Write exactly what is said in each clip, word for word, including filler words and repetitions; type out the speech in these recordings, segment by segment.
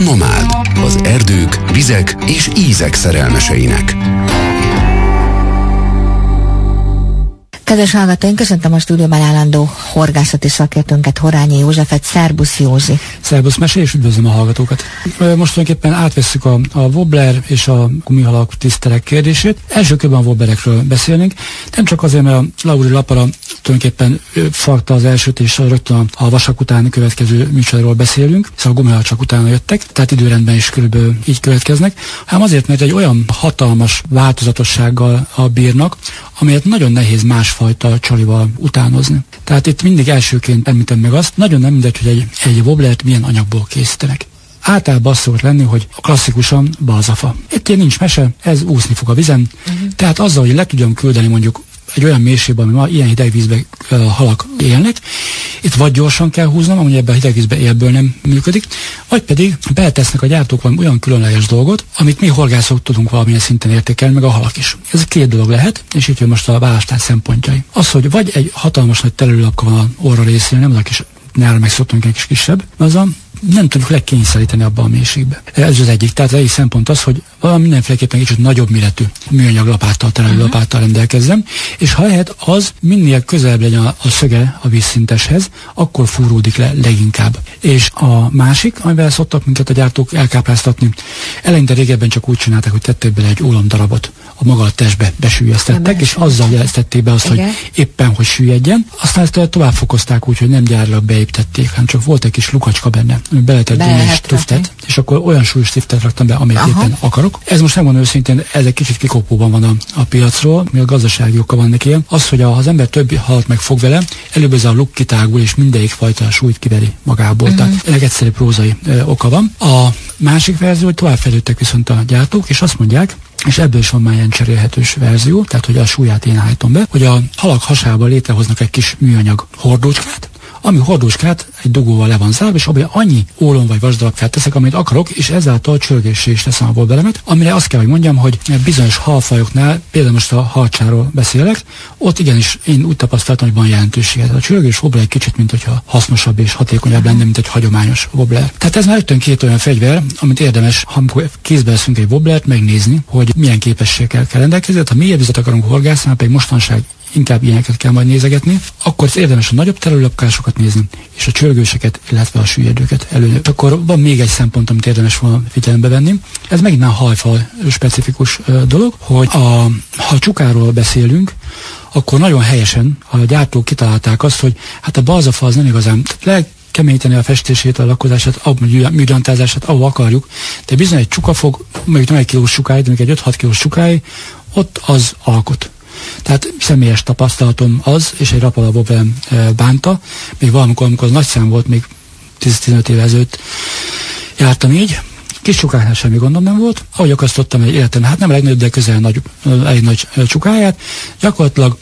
Nomád, az erdők, vizek és ízek szerelmeseinek. Kedves hallgatóink, köszöntöm a stúdióban állandó horgászati szakértőnket, Horányi Józsefet. Szerbusz, Józsi! Szerbusz, mesélj, és üdvözlöm a hallgatókat! Most tulajdonképpen átvesszük a, a wobbler és a gumihalak tiszterek kérdését. Első körben a wobblerekről beszélnénk. Nem csak azért, mert a Lauri Lapara tulajdonképpen farta az elsőt, és rögtön a vasak után következő műsorról beszélünk, hiszen a gumihalak csak utána jöttek, tehát időrendben is körülbelül így következnek, hanem azért, mert egy olyan hatalmas változatossággal bírnak, amelyet nagyon nehéz másfajta csalival utánozni. Tehát itt mindig elsőként említem meg azt, nagyon nem mindegy, hogy egy, egy wobblert milyen anyagból készítenek. Általában az szokott lenni, hogy klasszikusan balzafa. Itt ilyen nincs mese, ez úszni fog a vizen, uh-huh. Tehát azzal, hogy le tudjam küldeni mondjuk egy olyan mélységben, ami ma ilyen hideg vízben uh, halak élnek, itt vagy gyorsan kell húznom, amúgy ebben a hideg vízben élből nem működik, vagy pedig beletesznek a gyártók valami olyan különleges dolgot, amit mi horgászok tudunk valamilyen szinten értékelni, meg a halak is. Ez két dolog lehet, és itt jön most a választás szempontjai. Az, hogy vagy egy hatalmas nagy telőlapka van a orra részén, nem az a kis, nála meg szoktunk egy kis kisebb, az a nem tudjuk lekényszeríteni abba a mélységbe. Ez az egyik. Tehát az egyik szempont az, hogy valami mindenféleképpen kicsit nagyobb méretű műanyag lapáttal, terelő uh-huh. lapáttal rendelkezzem, és ha lehet, az minél közelebb legyen a, a szöge a vízszinteshez, akkor fúródik le leginkább. És a másik, amivel szoktak minket a gyártók elkápráztatni, eleinte régebben csak úgy csinálták, hogy tették bele egy ólomdarabot, a maga a testbe besüllyesztettek, és azzal jeleztették be azt, igen, hogy éppen hogy süllyedjen. Aztán ezt tovább fokozták úgy, hogy nem gyárilag beépítették, hanem csak volt egy kis lukacska benne, ami beletett egy stiftet, és akkor olyan súlyos stiftet raktam be, amit éppen akarok. Ez most nem van őszintén, ez egy kicsit kikopóban van a, a piacról, mi a gazdasági oka van neki. Az, hogy a, az ember több halat megfog vele, előbb ez a luk kitágul, és mindegyik fajta súlyt kiveri magából. Uh-huh. Tehát ennek egyszerű prózai e, oka van. A másik verzió, hogy továbbfejlődtek viszont a gyártók, és azt mondják, és ebből is van már ilyen cserélhetős verzió, tehát hogy a súlyát én állítom be, hogy a halak hasába létrehoznak egy kis műanyag hordócskát, ami hordóskát egy dugóval le van zárva, és abban annyi ólom vagy vasdarab felteszek, amit akarok, és ezáltal csörgéssé is teszem a wobbleremet, amire azt kell, hogy mondjam, hogy bizonyos halfajoknál, például most a harcsáról beszélek, ott igenis én úgy tapasztaltam, hogy van jelentősége. A csörgés wobbler egy kicsit, mint hogyha hasznosabb és hatékonyabb lenne, mint egy hagyományos wobbler. Tehát ez már rögtön két olyan fegyver, amit érdemes, amikor kézbe veszünk egy wobblert, megnézni, hogy milyen képességekkel kell rendelkezni. Ha mélyebb vizet akarunk horgászni, pedig mostanság inkább ilyeneket kell majd nézegetni, akkor érdemes a nagyobb terülőlapkásokat nézni, és a csörgőseket, illetve a süllyedőket előre. Akkor van még egy szempont, amit érdemes volna figyelembe venni. Ez megint már hajfal specifikus uh, dolog, hogy a, ha a csukáról beszélünk, akkor nagyon helyesen a gyártók kitalálták azt, hogy hát a balzafa az nem igazán le keményíteni a festését, a lakkozását, a műgyantázását, ahol akarjuk, de bizony egy csukafog, mondjuk nem egy kilós csukáig, de még egy öt-hat kilós csukáig, ott az alkot. Tehát személyes tapasztalatom az, és egy rapala wobbler e, bánta, még valamikor, amikor az nagy szám volt, még tíz-tizenöt éve ezelőtt jártam így, kis csukáknál semmi gondom nem volt, ahogy akasztottam egy életem, hát nem a legnagyobb, de közel nagy, egy nagy csukáját, gyakorlatilag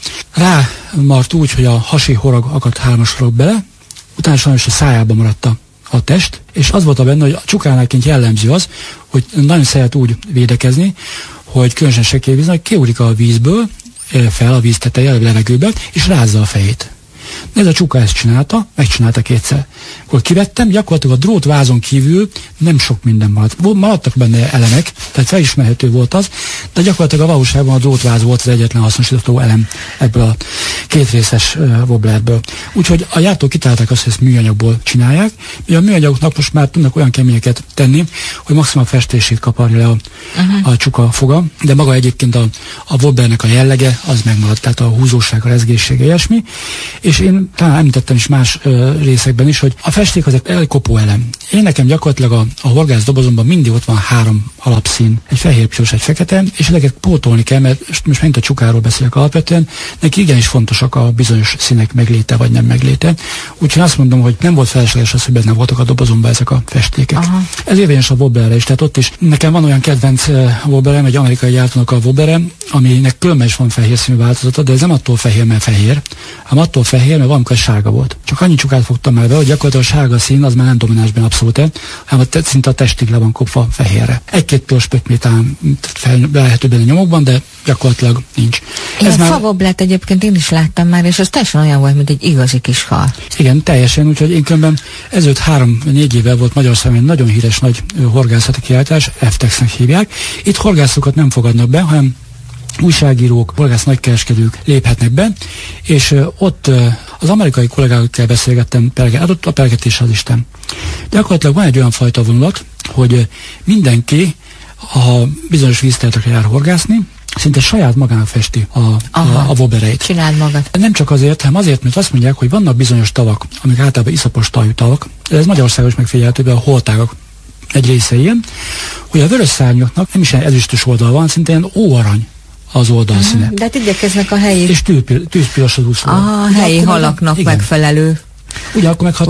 rámart úgy, hogy a hasi horog akadt hármas horog bele, utána sajnos a szájában maradt a, a test, és az volt a benne, hogy a csukánálként jellemző az, hogy nagyon szeret úgy védekezni, hogy különösen sekély vízben, hogy kiugrik a vízből, fel a víz teteje, a levegőbe, és rázza a fejét. Ez a csuka ezt csinálta, megcsinálta kétszer. Akkor kivettem, gyakorlatilag a drótvázon kívül nem sok minden maradt. Maradtak benne elemek, tehát felismerhető volt az, de gyakorlatilag a valóságban a drótváz volt az egyetlen hasznosítható elem ebből a kétrészes uh, wobblerből. Úgyhogy a gyártók kitalálták azt, hogy ezt műanyagból csinálják. Ugye a műanyagoknak most már tudnak olyan keményeket tenni, hogy maximum festését kaparja le a, uh-huh. a csuka foga, de maga egyébként a, a wobblernek a jellege az megmaradt, tehát a húzóság, a rezgéssége, ilyesmi. És én talán említettem is más uh, részekben is, hogy a festék az egy elkopó elem. Én nekem gyakorlatilag a, a horgász dobozomban mindig ott van három alapszín, egy fehér, piros, egy fekete, és ezeket pótolni kell, mert most megint a csukáról beszélek alapvetően, neki igenis fontosak a bizonyos színek megléte vagy nem megléte. Úgyhogy azt mondom, hogy nem volt felesleges az, hogy benne voltak a dobozomban ezek a festékek. Aha. Ez érvényes a wobblerre is, tehát ott is nekem van olyan kedvenc uh, wobblerem, egy amerikai gyártónak a wobblere, aminek különben is van fehér színű változata, de ez nem attól fehér, mert fehér, hanem attól fehér, mert valamikor sárga volt. Csak annyi csukát fogtam el be, hogy gyakorlatilag a sárga szín az már nem domináns benne abszolút. abszolút el, hanem a, szinte a testig le van kopva fehérre. Egy-két piros pöttmétán lehető benne nyomokban, de gyakorlatilag nincs. Ez már... favoblet egyébként én is láttam már, és az teljesen olyan volt, mint egy igazi kis hal. Igen, teljesen, úgyhogy én különben ezelőtt három-négy évvel volt Magyarországon egy nagyon híres nagy horgászati kiállítás, ef tex-nek hívják. Itt horgászokat nem fogadnak be, hanem újságírók, horgász nagykereskedők léphetnek be, és uh, ott uh, az amerikai kollégákkal beszélgettem, hát ott a pelgetés az Isten. Gyakorlatilag van egy olyan fajta vonulat, hogy uh, mindenki, ha bizonyos vízterületekre jár horgászni, szinte saját magának festi a, a, a wobblereit. Csináld magad. Nem csak azért, hanem azért, mert azt mondják, hogy vannak bizonyos tavak, amik általában iszapos tajú tavak, ez Magyarországon is megfigyelhető, a holtágak egy része ilyen, hogy a vörös szárnyoknak nem is ezüstös oldal van, szinte ilyen óarany az oldalszíne. Uh-huh. De hát igyekeznek a helyi... És tűzpiros az úszó. A helyi halaknak igen. megfelelő. Ugye akkor meg, ha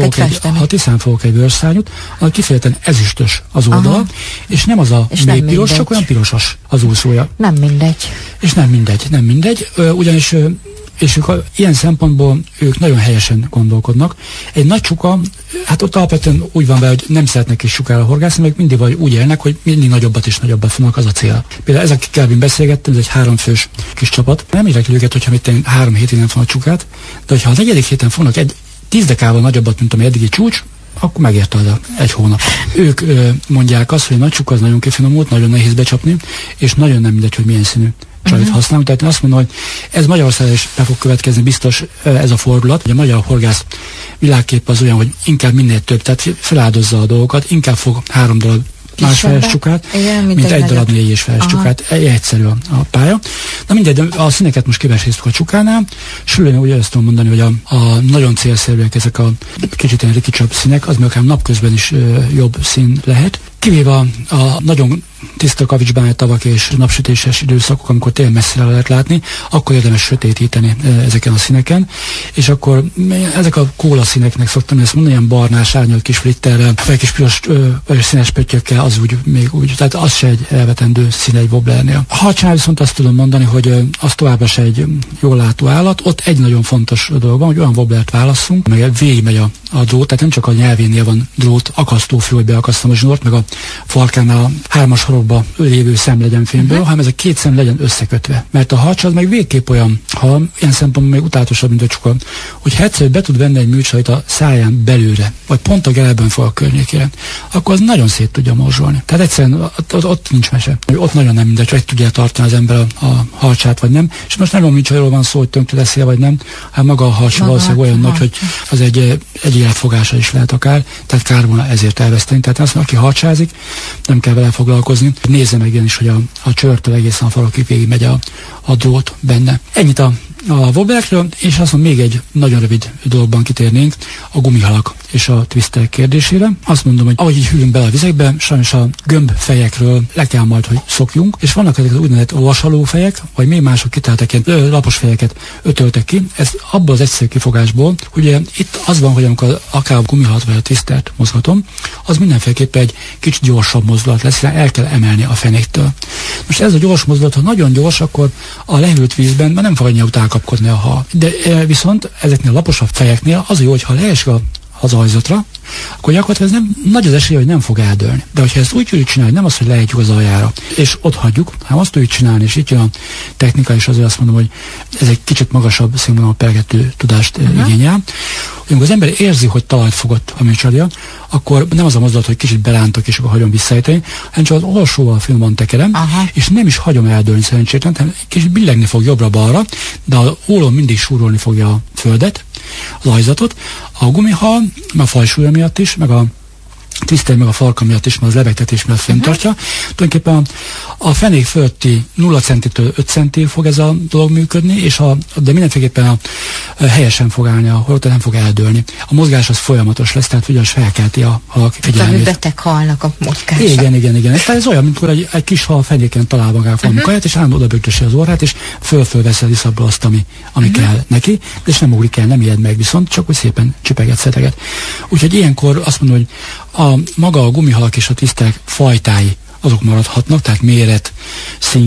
tisztán fogok egy vörösszárnyút, akkor kifejezetten ezüstös az oldala, aha. és nem az a mély piros, csak olyan pirosas az úszója. Nem mindegy. És nem mindegy, nem mindegy, ugyanis és ők a, ilyen szempontból ők nagyon helyesen gondolkodnak. Egy nagy csuka, hát ott alapvetően úgy van vele, hogy nem szeretnek is sukára horgászni, meg mindig vagy úgy élnek, hogy mindig nagyobbat és nagyobbat fognak, az a cél. Például ez, akikkel én beszélgettem, ez egy háromfős kis csapat. Nem érdekli őket, hogyha mit három hétig nem fognak csukát, de hogyha a negyedik héten fognak egy tíz dekával nagyobbat, mint ami eddigi csúcs, akkor megérte az egy hónap. Ők ö, mondják azt, hogy a nagy csuka az nagyon kifinomult, nagyon nehéz becsapni, és nagyon nem mindegy, hogy milyen színű csajt uh-huh. használunk. Tehát én azt mondom, hogy ez Magyarországon is be fog következni biztos ez a fordulat, hogy a magyar horgász világkép az olyan, hogy inkább minél több, tehát feláldozza a dolgokat, inkább fog három darab másfeles csukát, igen, mint, mint egy, egy darab négy és feles csukát. Egyszerű a, a pálya. Na mindegy, de a színeket most kiveséztük a csukánál, sőt, ugye ezt tudom mondani, hogy a, a nagyon célszerűek ezek a kicsit ilyen rikicsabb színek, az még akár napközben is ö, jobb szín lehet. Kivéve a, a nagyon tiszta kavicsbánya tavak és napsütéses időszakok, amikor tényleg messzire lehet látni, akkor érdemes sötétíteni e, ezeken a színeken, és akkor ezek a kóla színeknek szoktam ezt mondani, ilyen barnás, árnyalt kis flitterrel, vagy kis piros vagy színes pöttyökkel, az úgy még úgy, tehát az se egy elvetendő szín egy wobblernél. A harcsánál viszont azt tudom mondani, hogy az továbbra se egy jól látó állat, ott egy nagyon fontos dolog van, hogy olyan wobblert válasszunk, meg végigmegy a, a drót, tehát nem csak a nyelvénél van drót, akasztófű, hogy beakasztom a zsinort, meg a farkánál a hármas horogba lévő szem legyen fémből, uh-huh. hanem ez a két szem legyen összekötve. Mert a harcs az meg végképp olyan, ha ilyen szempontból még utálatosabb, mint a csuka, hogy ha egyszer be tud venni egy műcsajt a száján belőle, vagy pont a gelben fog a környékére, akkor az nagyon szét tudja morzsolni. Tehát egyszerűen ott, ott, ott nincs mese. Ott nagyon nem mindegy, hogy tudja tartani az ember a, a harcsát, vagy nem. És most nem a műcsajról van szó, hogy tönkre leszél, vagy nem, hát maga a harcs valószínűleg olyan nagy, hogy az egy, egy életfogása is lehet akár, tehát kár volna ezért elveszteni. Tehát azt mondja, aki harcsázik, nem kell vele foglalkozni. Nézze meg ilyen is, hogy a, a csörtől egészen a farokig végig megy a, a drót benne. Ennyit a, a wobblerekről, és azt mondom, még egy nagyon rövid dologban kitérnénk a gumihalak és a twisterek kérdésére. Azt mondom, hogy ahogy így hűlünk bele a vizekbe, sajnos a gömbfejekről le kell majd, hogy szokjunk, és vannak ezek az úgynevezett vasalófejek, vagy még mások kitáltak ilyen ö, lapos fejeket ötöltek ki. Ez abból az egyszerű kifogásból, ugye itt az van, hogy amikor akár a gumihalat vagy a twistert mozgatom, az mindenféleképpen egy kicsit gyorsabb mozdulat lesz, el kell emelni a fenéktől. Most ez a gyors mozdulat, ha nagyon gyors, akkor a lehűlt vízben már nem fog annyi után kapkodni a hal. De e, viszont ezeknél a laposabb fejeknél az jó, hogy ha leesik a az ajzatra, akkor gyakorlatilag ez nem, nagy az esélye, hogy nem fog eldőlni. De hogyha ezt úgy tudjuk csinálni, nem az, hogy lejtjük az aljára, és ott hagyjuk, hanem azt tudjuk csinálni, és itt jön a technika, és azért azt mondom, hogy ez egy kicsit magasabb színvonalú pergető tudást uh-huh. igényel. Amikor az ember érzi, hogy talajt fogott a műcsarja, akkor nem az a mozdulat, hogy kicsit belántok, és akkor hagyom visszaejteni, hanem csak az alsóval finoman tekerem, uh-huh. és nem is hagyom eldőlni szerencsétlen, hanem kicsit billegni fog jobbra-balra, de a ólom mindig súrolni fogja a földet, az ajzatot. A gumihal, a fajsúlya miatt is, meg a twister meg a farka miatt is, mert az lebegtetés miatt fenntartja. Uh-huh. Tulajdonképpen a, a fenék fölötti nulla centitől öt centig fog ez a dolog működni, és a, de mindenféleképpen a, a helyesen fog állni a holott, nem fog eldőlni. A mozgás az folyamatos lesz, tehát ugyanis felkelti a halak figyelmét. Tehát beteg halnak a mozgása. Igen, igen, igen. Tehát ez olyan, mint hogy egy, egy kis hal fenéken talál magának valami uh-huh. kaját, és állandó oda bögdösi az orrát, és föl-föl veszed abból azt, ami, ami uh-huh. kell neki, és nem ugrik el, nem ijed meg, viszont csak úgy szépen csipeget, szedeget. Úgyhogy ilyenkor azt mondom, hogy a maga a gumihalak és a twisterek fajtái azok maradhatnak, tehát méret, szín,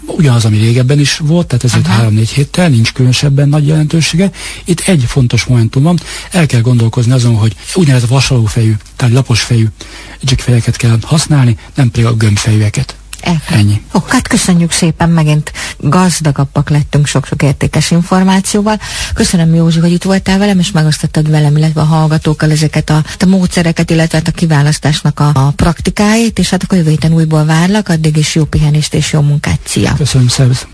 ugyanaz, ami régebben is volt, tehát ezért három-négy héttel, nincs különösebben nagy jelentősége. Itt egy fontos momentum van, el kell gondolkozni azon, hogy úgynevezett vasalófejű, tehát laposfejű dzsikfejeket kell használni, nem pedig a gömbfejűeket. Ennyi. Ó, hát köszönjük szépen, megint gazdagabbak lettünk sok-sok értékes információval. Köszönöm, Józsi, hogy itt voltál velem, és megosztottad velem, illetve a hallgatókkal ezeket a, a módszereket, illetve a kiválasztásnak a, a praktikáit, és hát a jövő héten újból várlak, addig is jó pihenést és jó munkát. Szia! Köszönöm, szervusz!